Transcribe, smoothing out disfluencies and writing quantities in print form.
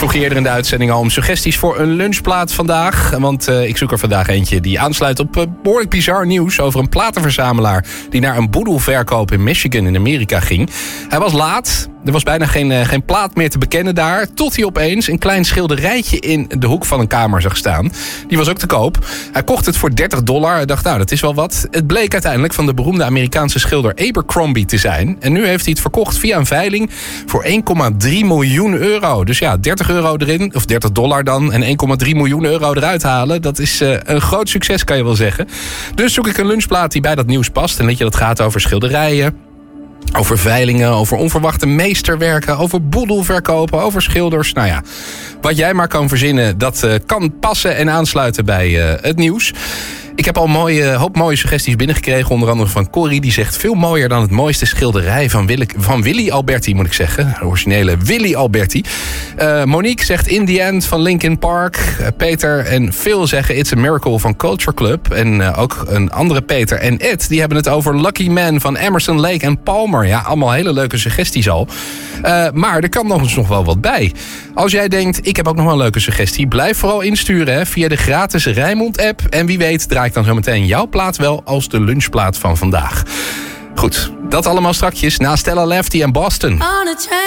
vroeg je eerder in de uitzending al om suggesties voor een lunchplaat vandaag. Want ik zoek er vandaag eentje die aansluit op behoorlijk bizar nieuws over een platenverzamelaar die naar een boedelverkoop in Michigan in Amerika ging. Hij was laat. Er was bijna geen plaat meer te bekennen daar. Tot hij opeens een klein schilderijtje in de hoek van een kamer zag staan. Die was ook te koop. Hij kocht het voor $30. Hij dacht, nou, dat is wel wat. Het bleek uiteindelijk van de beroemde Amerikaanse schilder Abercrombie te zijn. En nu heeft hij het verkocht via een veiling voor €1,3 miljoen. Dus ja, €30 erin, of $30 dan, en €1,3 miljoen eruit halen. Dat is een groot succes, kan je wel zeggen. Dus zoek ik een lunchplaat die bij dat nieuws past. Een liedje dat gaat over schilderijen, over veilingen, over onverwachte meesterwerken, over boedelverkopen, over schilders. Nou ja, wat jij maar kan verzinnen, dat kan passen en aansluiten bij het nieuws. Ik heb al een hoop mooie suggesties binnengekregen. Onder andere van Corrie, die zegt veel mooier dan het mooiste schilderij van Willy Alberti, moet ik zeggen. De originele Willy Alberti. Monique zegt In The End van Linkin Park. Peter en Phil zeggen It's a Miracle van Culture Club. En ook een andere Peter en Ed, die hebben het over Lucky Man van Emerson, Lake en Palmer. Ja, allemaal hele leuke suggesties al. Maar er kan nog wel wat bij. Als jij denkt, ik heb ook nog wel een leuke suggestie, blijf vooral insturen via de gratis Rijnmond-app. En wie weet draai ik dan zo meteen jouw plaat wel als de lunchplaat van vandaag. Goed, dat allemaal strakjes na Stella Lefty en Boston.